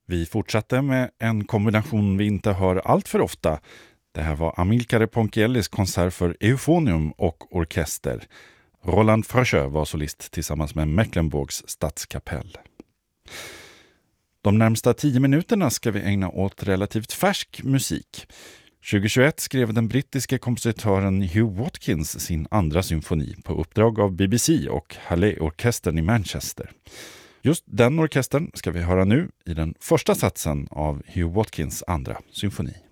Vi fortsatte med en kombination vi inte hör allt för ofta. Det här var Amilcare Ponchiellis konsert för euphonium och orkester. Roland Fröscher var solist tillsammans med Mecklenburgs stadskapell. De närmsta 10 minuterna ska vi ägna åt relativt färsk musik. 2021 skrev den brittiske kompositören Hugh Watkins sin andra symfoni på uppdrag av BBC och Hallé-orkestern i Manchester. Just den orkestern ska vi höra nu i den första satsen av Hugh Watkins andra symfoni.